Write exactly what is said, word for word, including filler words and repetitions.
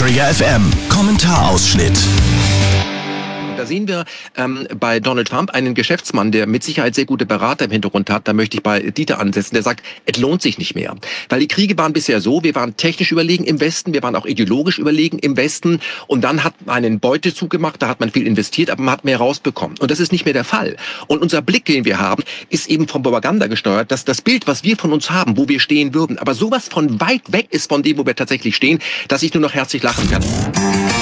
Trigger F M Kommentarausschnitt. Da sehen wir ähm, bei Donald Trump einen Geschäftsmann, der mit Sicherheit sehr gute Berater im Hintergrund hat. Da möchte ich bei Dieter ansetzen, der sagt, es lohnt sich nicht mehr. Weil die Kriege waren bisher so, wir waren technisch überlegen im Westen, wir waren auch ideologisch überlegen im Westen. Und dann hat man einen Beutezug gemacht, da hat man viel investiert, aber man hat mehr rausbekommen. Und das ist nicht mehr der Fall. Und unser Blick, den wir haben, ist eben von Propaganda gesteuert, dass das Bild, was wir von uns haben, wo wir stehen würden, aber sowas von weit weg ist von dem, wo wir tatsächlich stehen, dass ich nur noch herzlich lachen kann.